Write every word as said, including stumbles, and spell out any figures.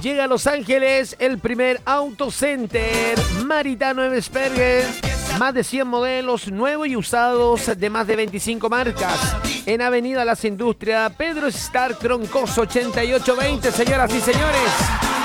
llega a Los Ángeles el primer Auto Center Maritano Eversberger. Más de cien modelos nuevos y usados de más de veinticinco marcas. En Avenida Las Industrias, Pedro Star Troncoso ochenta y ocho veinte, señoras y señores.